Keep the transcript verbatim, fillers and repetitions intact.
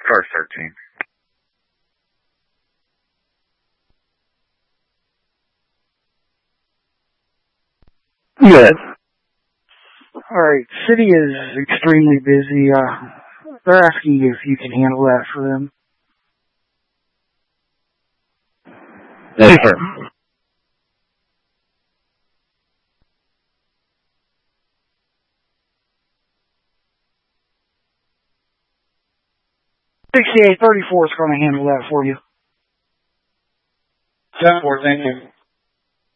First thirteen. Good. Alright, city is extremely busy. Uh, they're asking you if you can handle that for them. Yes, sir. sixty-eight thirty-four is going to handle that for you. ten four, thank you.